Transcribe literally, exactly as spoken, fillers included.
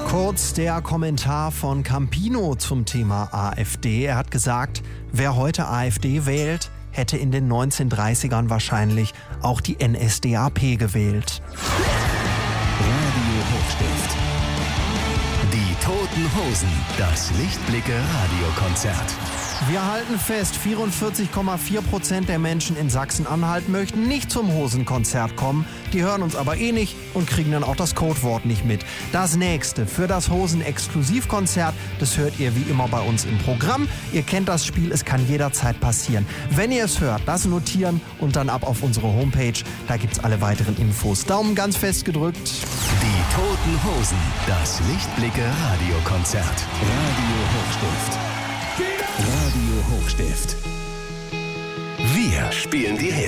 Kurz der Kommentar von Campino zum Thema AfD. Er hat gesagt, wer heute AfD wählt, hätte in den neunzehnhundertdreißigern wahrscheinlich auch die N S D A P gewählt. Radio Hochstift. Die Toten Hosen. Das Lichtblicke-Radiokonzert. Wir halten fest, vierundvierzig Komma vier Prozent der Menschen in Sachsen-Anhalt möchten nicht zum Hosenkonzert kommen. Die hören uns aber eh nicht und kriegen dann auch das Codewort nicht mit. Das nächste für das Hosen-Exklusivkonzert, das hört ihr wie immer bei uns im Programm. Ihr kennt das Spiel, es kann jederzeit passieren. Wenn ihr es hört, das notieren und dann ab auf unsere Homepage. Da gibt's alle weiteren Infos. Daumen ganz fest gedrückt. Die Toten Hosen. Das Lichtblicke-Radiokonzert. Radio Hochstift. Radio Hochstift. Wir spielen die Hits.